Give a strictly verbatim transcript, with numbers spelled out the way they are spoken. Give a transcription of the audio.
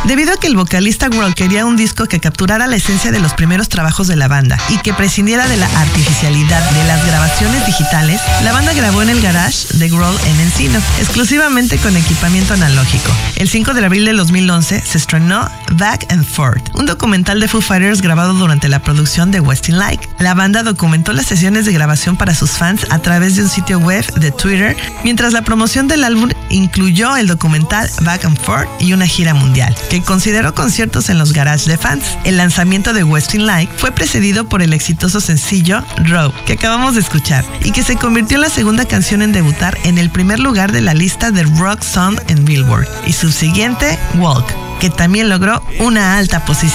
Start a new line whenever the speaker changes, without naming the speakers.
Debido a que el vocalista Grohl quería un disco que capturara la esencia de los primeros trabajos de la banda y que prescindiera de la artificialidad de las grabaciones digitales, la banda grabó en el garage de Grohl en Encino, exclusivamente con equipamiento analógico. El cinco de abril de dos mil once se estrenó Back and Forth, un documental de Foo Fighters grabado durante la producción de Westin Like. La banda documentó las sesiones de grabación para sus fans a través de un sitio web de Twitter, mientras la promoción del álbum incluyó el documental Back and Forth y una gira mundial, que consideró conciertos en los garages de fans. El lanzamiento de Westin Like fue precedido por el exitoso sencillo Raw, que acabamos de escuchar, y que se convirtió en la segunda canción en debutar en el primer lugar de la lista de Rock Song en Billboard, y subsiguiente Walk, que también logró una alta posición.